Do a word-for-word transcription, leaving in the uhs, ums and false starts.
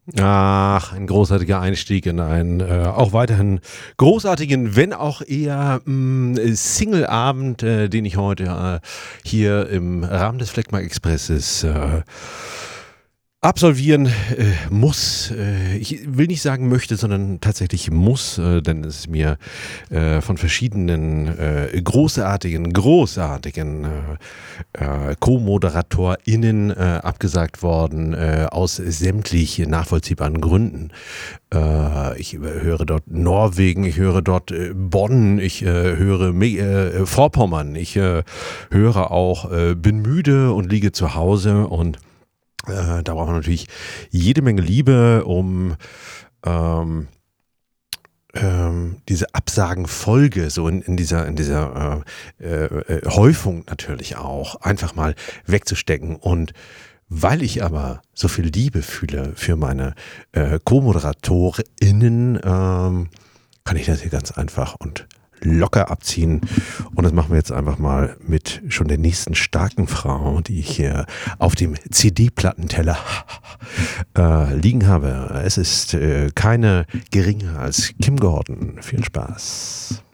Ach, ein großartiger Einstieg in einen äh, auch weiterhin großartigen, wenn auch eher mh, Single-Abend, äh, den ich heute äh, hier im Rahmen des Fleckmark Expresses äh, absolvieren äh, muss. Äh, ich will nicht sagen möchte, sondern tatsächlich muss, äh, denn es ist mir äh, von verschiedenen äh, großartigen, großartigen äh, äh, Co-ModeratorInnen äh, abgesagt worden, äh, aus sämtlich nachvollziehbaren Gründen. Äh, ich höre dort Norwegen, ich höre dort äh, Bonn, ich äh, höre Me äh, Vorpommern, ich äh, höre auch, äh, bin müde und liege zu Hause und Äh, da braucht man natürlich jede Menge Liebe, um ähm, ähm, diese Absagenfolge so in, in dieser, in dieser äh, äh, Häufung natürlich auch einfach mal wegzustecken. Und weil ich aber so viel Liebe fühle für meine äh, Co-ModeratorInnen, ähm, kann ich das hier ganz einfach und locker abziehen. Und das machen wir jetzt einfach mal mit schon der nächsten starken Frau, die ich hier auf dem C D-Plattenteller äh, liegen habe. Es ist äh, keine geringer als Kim Gordon. Viel Spaß.